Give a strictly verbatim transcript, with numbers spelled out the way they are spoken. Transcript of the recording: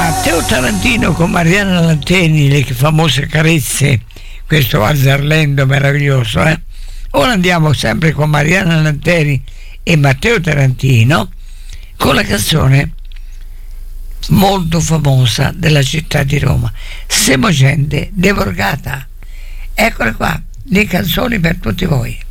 Matteo Tarantino con Mariana Lanteni, le famose carezze, questo azzarlendo meraviglioso, eh? Ora andiamo sempre con Mariana Lanteni e Matteo Tarantino con la canzone molto famosa della città di Roma, Siamo gente deborgata. Eccola qua, le canzoni per tutti voi.